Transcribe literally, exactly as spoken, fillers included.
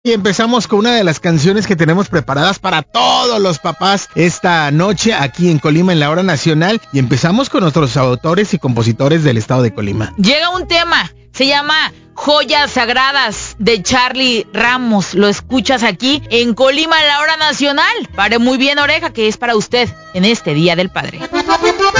Y empezamos con una de las canciones que tenemos preparadas para todos los papás esta noche aquí en Colima en la Hora Nacional. Y empezamos con nuestros autores y compositores del estado de Colima. Llega un tema, se llama Joyas Sagradas de Charly Ramos. Lo escuchas aquí en Colima en la Hora Nacional. Pare muy bien oreja, que es para usted en este Día del Padre.